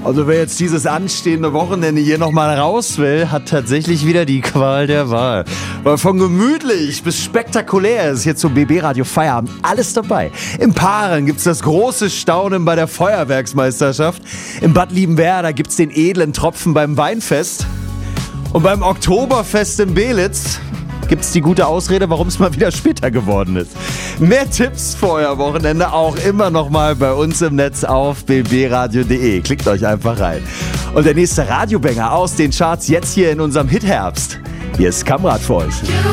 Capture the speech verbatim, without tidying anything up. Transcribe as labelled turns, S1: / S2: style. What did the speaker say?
S1: Also wer jetzt dieses anstehende Wochenende hier nochmal raus will, hat tatsächlich wieder die Qual der Wahl. Weil von gemütlich bis spektakulär ist hier zum B B Radio Feierabend alles dabei. Im Paaren gibt's das große Staunen bei der Feuerwerksmeisterschaft. Im Bad Liebenwerda gibt's den edlen Tropfen beim Weinfest. Und beim Oktoberfest in Belitz gibt's die gute Ausrede, warum es mal wieder später geworden ist. Mehr Tipps für euer Wochenende auch immer noch mal bei uns im Netz auf b b radio punkt d e. Klickt euch einfach rein. Und der nächste Radiobanger aus den Charts jetzt hier in unserem Hit-Herbst. Hier ist Kamrat für euch.